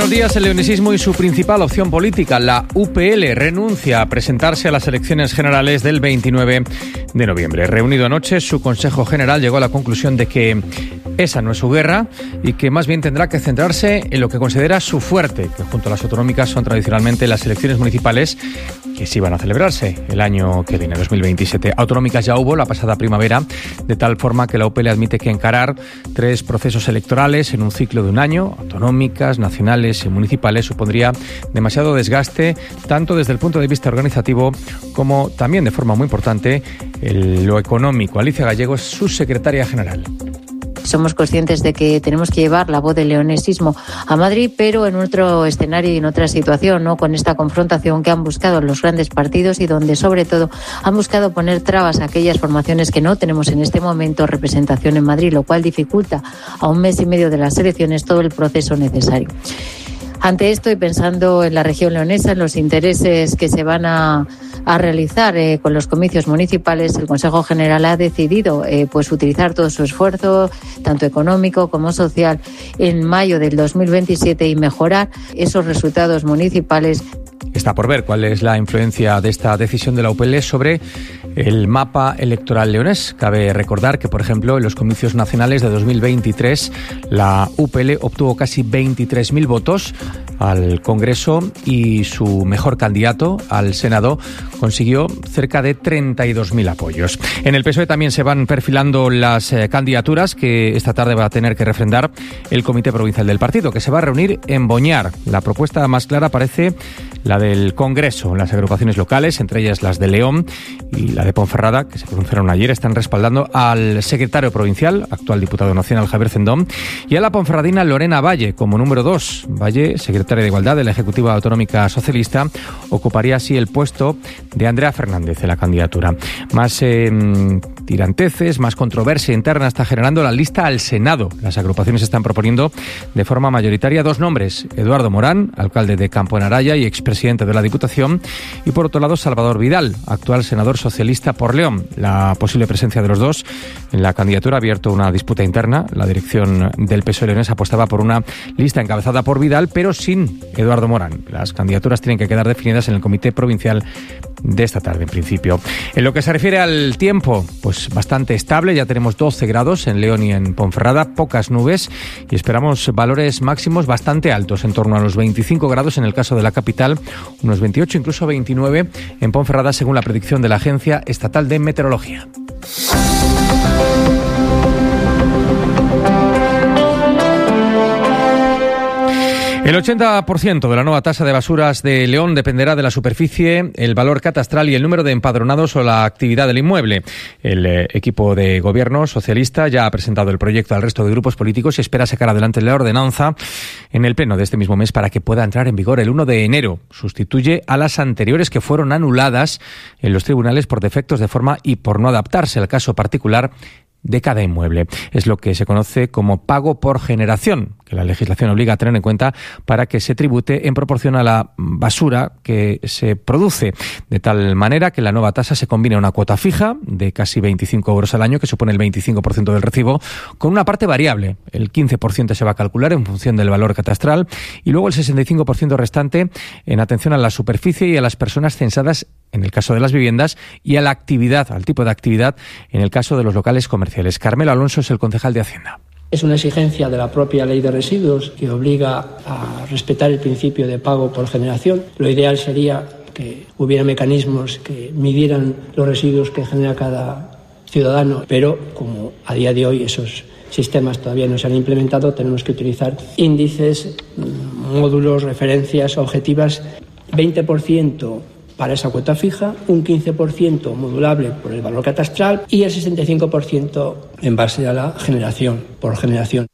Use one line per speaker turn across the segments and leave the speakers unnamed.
Buenos días. El leonesismo y su principal opción política, la UPL, renuncia a presentarse a las elecciones generales del 29 de noviembre. Reunido anoche, su Consejo General llegó a la conclusión de que esa no es su guerra y que más bien tendrá que centrarse en lo que considera su fuerte, que junto a las autonómicas son tradicionalmente las elecciones municipales que sí van a celebrarse el año que viene, 2027. Autonómicas ya hubo la pasada primavera, de tal forma que la UPL admite que encarar 3 procesos electorales en un ciclo de un año, autonómicas, nacionales y municipales, supondría demasiado desgaste, tanto desde el punto de vista organizativo como también de forma muy importante lo económico. Alicia Gallego es su secretaria general.
Somos conscientes de que tenemos que llevar la voz del leonesismo a Madrid, pero en otro escenario y en otra situación, ¿no? Con esta confrontación que han buscado los grandes partidos y donde, sobre todo, han buscado poner trabas a aquellas formaciones que no tenemos en este momento representación en Madrid, lo cual dificulta a un mes y medio de las elecciones todo el proceso necesario. Ante esto y pensando en la región leonesa, en los intereses que se van a realizar con los comicios municipales, el Consejo General ha decidido utilizar todo su esfuerzo, tanto económico como social, en mayo del 2027 y mejorar esos resultados municipales.
Está por ver cuál es la influencia de esta decisión de la UPL sobre el mapa electoral leonés. Cabe recordar que, por ejemplo, en los comicios nacionales de 2023, la UPL obtuvo casi 23.000 votos al Congreso y su mejor candidato al Senado consiguió cerca de 32.000 apoyos. En el PSOE también se van perfilando las candidaturas que esta tarde va a tener que refrendar el Comité Provincial del Partido, que se va a reunir en Boñar. La propuesta más clara parece la del Congreso. Las agrupaciones locales, entre ellas las de León y la de Ponferrada, que se pronunciaron ayer, están respaldando al secretario provincial, actual diputado nacional Javier Cendón, y a la ponferradina Lorena Valle como número 2. Valle, secretaria de Igualdad de la Ejecutiva Autonómica Socialista, ocuparía así el puesto de Andrea Fernández en la candidatura. Más tiranteces, más controversia interna está generando la lista al Senado. Las agrupaciones están proponiendo de forma mayoritaria 2 nombres: Eduardo Morán, alcalde de Campo de Naraya y expresidente de la Diputación, y por otro lado Salvador Vidal, actual senador socialista por León. La posible presencia de los dos en la candidatura ha abierto una disputa interna. La dirección del PSOE leonés apostaba por una lista encabezada por Vidal, pero sin Eduardo Morán. Las candidaturas tienen que quedar definidas en el Comité Provincial de esta tarde, en principio. En lo que se refiere al tiempo, pues bastante estable. Ya tenemos 12 grados en León y en Ponferrada, pocas nubes, y esperamos valores máximos bastante altos, en torno a los 25 grados en el caso de la capital, unos 28, incluso 29 en Ponferrada, según la predicción de la Agencia Estatal de Meteorología. El 80% de la nueva tasa de basuras de León dependerá de la superficie, el valor catastral y el número de empadronados o la actividad del inmueble. El equipo de gobierno socialista ya ha presentado el proyecto al resto de grupos políticos y espera sacar adelante la ordenanza en el pleno de este mismo mes para que pueda entrar en vigor el 1 de enero. Sustituye a las anteriores que fueron anuladas en los tribunales por defectos de forma y por no adaptarse al caso particular de cada inmueble. Es lo que se conoce como pago por generación, que la legislación obliga a tener en cuenta para que se tribute en proporción a la basura que se produce, de tal manera que la nueva tasa se combine una cuota fija de casi 25 euros al año, que supone el 25% del recibo, con una parte variable. El 15% se va a calcular en función del valor catastral y luego el 65% restante en atención a la superficie y a las personas censadas en el caso de las viviendas y a la actividad, al tipo de actividad en el caso de los locales comerciales. Carmelo Alonso es el concejal de Hacienda.
Es una exigencia de la propia ley de residuos que obliga a respetar el principio de pago por generación. Lo ideal sería que hubiera mecanismos que midieran los residuos que genera cada ciudadano, pero como a día de hoy esos sistemas todavía no se han implementado, tenemos que utilizar índices, módulos, referencias objetivas, 20% para esa cuota fija, un 15% modulable por el valor catastral y el 65% en base a la generación, por generación.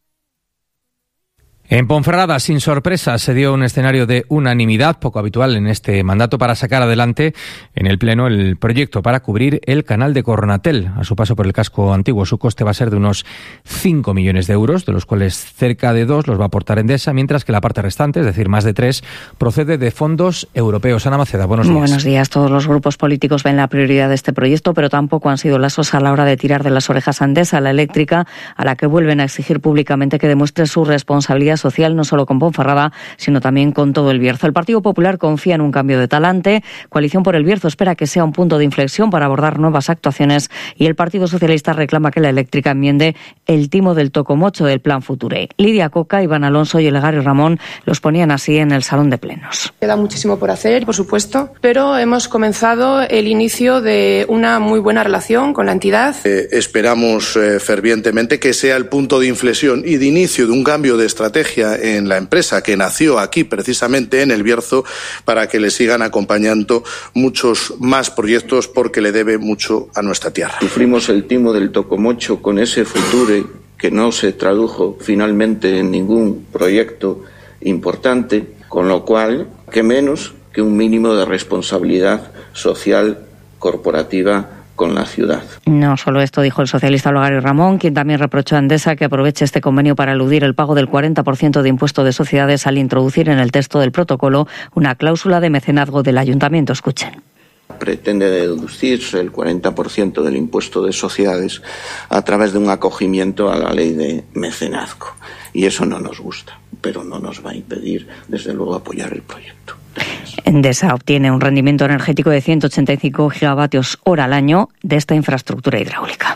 En Ponferrada, sin sorpresa, se dio un escenario de unanimidad, poco habitual en este mandato, para sacar adelante en el Pleno el proyecto para cubrir el canal de Cornatel. A su paso por el casco antiguo, su coste va a ser de unos 5 millones de euros, de los cuales cerca de 2 los va a aportar Endesa, mientras que la parte restante, es decir, más de 3, procede de fondos europeos. Ana Maceda, buenos días.
Buenos días. Todos los grupos políticos ven la prioridad de este proyecto, pero tampoco han sido lasos a la hora de tirar de las orejas a Endesa, la eléctrica, a la que vuelven a exigir públicamente que demuestre su responsabilidad social, no solo con Ponferrada, sino también con todo el Bierzo. El Partido Popular confía en un cambio de talante. Coalición por el Bierzo espera que sea un punto de inflexión para abordar nuevas actuaciones y el Partido Socialista reclama que la eléctrica enmiende el timo del tocomocho del Plan Future. Lidia Coca, Iván Alonso y Olegario Ramón los ponían así en el salón de plenos.
Queda muchísimo por hacer, por supuesto, pero hemos comenzado el inicio de una muy buena relación con la entidad.
Esperamos fervientemente que sea el punto de inflexión y de inicio de un cambio de estrategia en la empresa que nació aquí precisamente en el Bierzo, para que le sigan acompañando muchos más proyectos, porque le debe mucho a nuestra tierra.
Sufrimos el timo del tocomocho con ese Future que no se tradujo finalmente en ningún proyecto importante, con lo cual, qué menos que un mínimo de responsabilidad social corporativa con la ciudad.
No solo esto dijo el socialista Olegario Ramón, quien también reprochó a Endesa que aproveche este convenio para eludir el pago del 40% de impuesto de sociedades al introducir en el texto del protocolo una cláusula de mecenazgo del ayuntamiento. Escuchen.
Pretende deducirse el 40% del impuesto de sociedades a través de un acogimiento a la ley de mecenazgo. Y eso no nos gusta, pero no nos va a impedir, desde luego, apoyar el proyecto.
Endesa obtiene un rendimiento energético de 185 gigavatios hora al año de esta infraestructura hidráulica.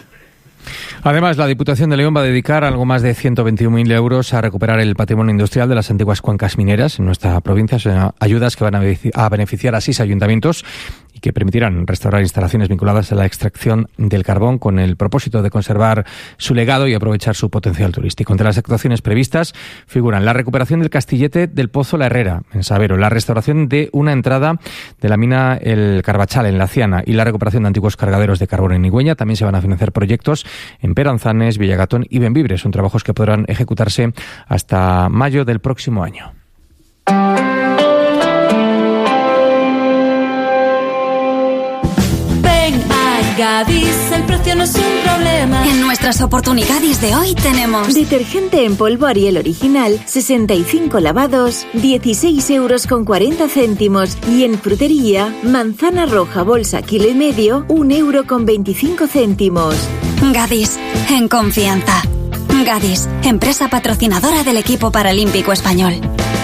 Además, la Diputación de León va a dedicar algo más de 121.000 euros a recuperar el patrimonio industrial de las antiguas cuencas mineras en nuestra provincia. Son ayudas que van a beneficiar a 6 ayuntamientos y que permitirán restaurar instalaciones vinculadas a la extracción del carbón con el propósito de conservar su legado y aprovechar su potencial turístico. Entre las actuaciones previstas figuran la recuperación del castillete del Pozo La Herrera, en Sabero, la restauración de una entrada de la mina El Carbachal, en La Ciana, y la recuperación de antiguos cargaderos de carbón en Igüeña. También se van a financiar proyectos en Peranzanes, Villagatón y Bembibre. Son trabajos que podrán ejecutarse hasta mayo del próximo año.
Gadis, el precio no es un problema. En nuestras oportunidades de hoy tenemos
detergente en polvo Ariel original, 65 lavados, 16,40 €. Y en frutería, manzana roja bolsa kilo y medio, 1,25 €.
Gadis, en confianza. Gadis, empresa patrocinadora del equipo paralímpico español.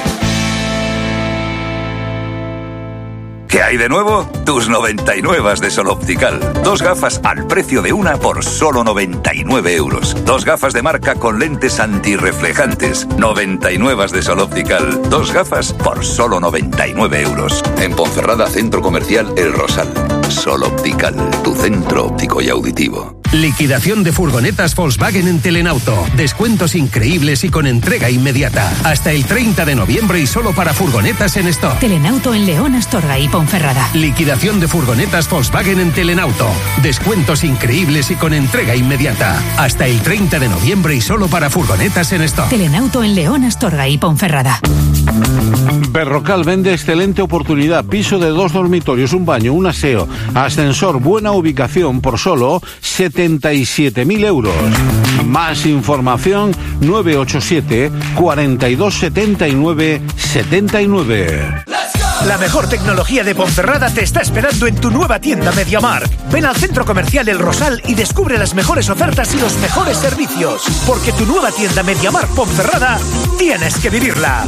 ¿Qué hay de nuevo? Tus 99 de Sol Optical. 2 gafas al precio de una por solo 99 euros. 2 gafas de marca con lentes antirreflejantes. 99 de Sol Optical. 2 gafas por solo 99 euros. En Ponferrada, Centro Comercial El Rosal. Sol Optical, tu centro óptico y auditivo.
Liquidación de furgonetas Volkswagen en Telenauto. Descuentos increíbles y con entrega inmediata. Hasta el 30 de noviembre y solo para furgonetas en stock.
Telenauto en León, Astorga y Ponferrada.
Liquidación de furgonetas Volkswagen en Telenauto. Descuentos increíbles y con entrega inmediata. Hasta el 30 de noviembre y solo para furgonetas en stock.
Telenauto en León, Astorga y Ponferrada.
Berrocal vende excelente oportunidad. Piso de 2 dormitorios, un baño, un aseo, ascensor, buena ubicación por solo 77.000 euros. Más información 987 42 79 79.
La mejor tecnología de Ponferrada te está esperando en tu nueva tienda MediaMarkt. Ven al Centro Comercial El Rosal y descubre las mejores ofertas y los mejores servicios. Porque tu nueva tienda MediaMarkt Ponferrada tienes que vivirla.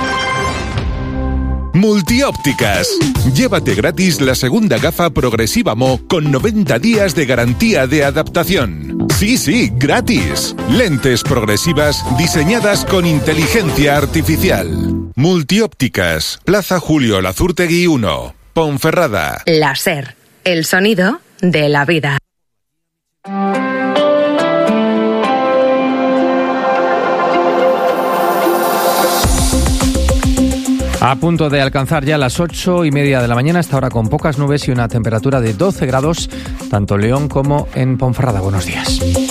Multiópticas. Llévate gratis la segunda gafa progresiva Mo con 90 días de garantía de adaptación. Sí, gratis. Lentes progresivas diseñadas con inteligencia artificial. Multiópticas. Plaza Julio Lazurtegui 1. Ponferrada.
Láser. El sonido de la vida.
A punto de alcanzar ya las 8:30 de la mañana, hasta ahora con pocas nubes y una temperatura de 12 grados, tanto en León como en Ponferrada. Buenos días.